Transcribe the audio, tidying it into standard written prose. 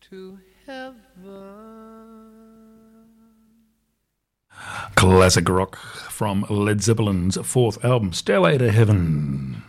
to heaven. Classic rock from Led Zeppelin's fourth album, Stairway to Heaven.